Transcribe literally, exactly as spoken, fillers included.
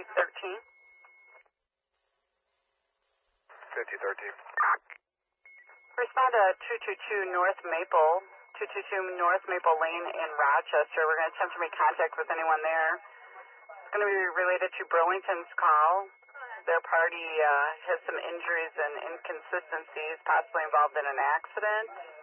thirteen. fifty thirteen. Respond to two two two North Maple, two two two North Maple Lane in Rochester. We're going to attempt to make contact with anyone there. It's going to be related to Burlington's call. Their party uh, has some injuries and inconsistencies, possibly involved in an accident.